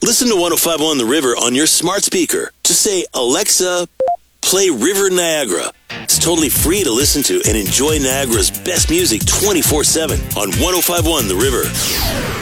Listen to 105.1 The River on your smart speaker. Just say, Alexa, play River Niagara. It's totally free to listen to and enjoy Niagara's best music 24/7 on 105.1 The River.